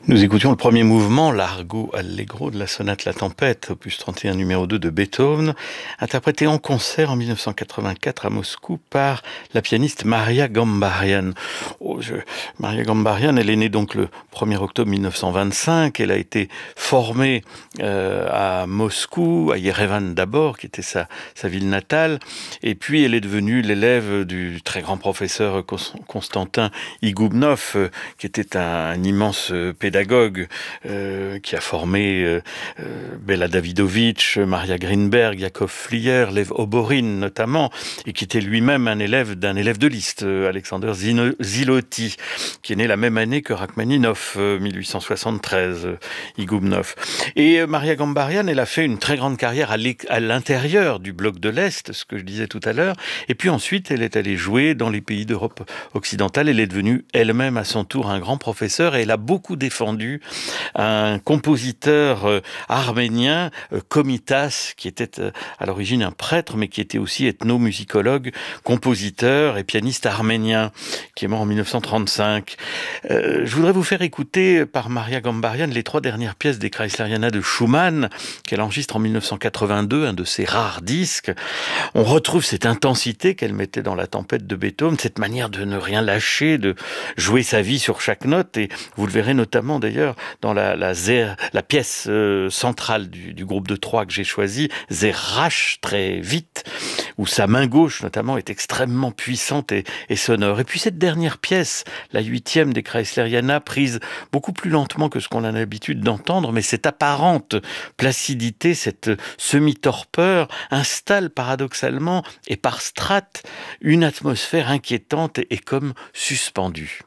Nous écoutions le premier mouvement, l'Argo Allegro de la sonate La Tempête, opus 31 numéro 2 de Beethoven, interprété en concert en 1984 à Moscou par la pianiste Maria Gambarian. Maria Gambarian, elle est née donc le 1er octobre 1925. Elle a été formée à Moscou, à Yerevan d'abord, qui était sa ville natale. Et puis elle est devenue l'élève du très grand professeur Konstantin Igoubnov, qui était un immense pédagogue qui a formé Bela Davidovich, Maria Greenberg, Yakov Flier, Lev Oborin notamment, et qui était lui-même un élève d'un élève de Liszt, Alexander Ziloty, qui est né la même année que Rachmaninov, 1873, Igoubnov. Et Maria Gambarian, elle a fait une très grande carrière à l'intérieur du bloc de l'Est, ce que je disais tout à l'heure, et puis ensuite elle est allée jouer dans les pays d'Europe occidentale. Elle est devenue elle-même à son tour un grand professeur, et elle a beaucoup défendu un compositeur arménien, Komitas, qui était à l'origine un prêtre, mais qui était aussi ethnomusicologue, compositeur et pianiste arménien, qui est mort en 1935. Je voudrais vous faire écouter par Maria Gambarian les 3 dernières pièces des Kreisleriana de Schumann, qu'elle enregistre en 1982, un de ses rares disques. On retrouve cette intensité qu'elle mettait dans La Tempête de Beethoven, cette manière de ne rien lâcher, de jouer sa vie sur chaque note, et vous le verrez notamment d'ailleurs dans la pièce centrale du groupe de 3 que j'ai choisi, Zerach, très vite, où sa main gauche notamment est extrêmement puissante et sonore. Et puis cette dernière pièce, la 8e des Kreisleriana, prise beaucoup plus lentement que ce qu'on a l'habitude d'entendre, mais cette apparente placidité, cette semi-torpeur, installe paradoxalement et par strates une atmosphère inquiétante et comme suspendue.